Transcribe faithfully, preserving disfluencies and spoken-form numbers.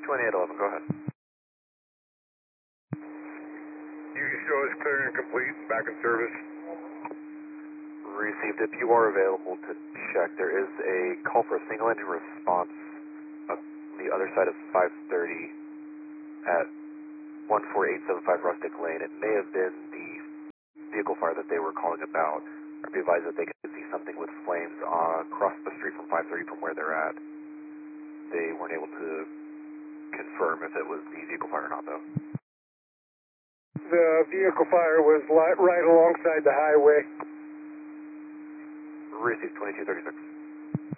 twenty-eight eleven, go ahead. You show is clear and complete, back in service. Received. If you are available to check, there is a call for a single engine response on the other side of five thirty at one four eight seven five Rustic Lane. It may have been the vehicle fire that they were calling about. I'd be advised that they could see something with flames uh, across the street from five thirty from where they're at. They weren't able to confirm if it was the vehicle fire or not, though. The vehicle fire was li right alongside the highway. Received twenty-two thirty-six.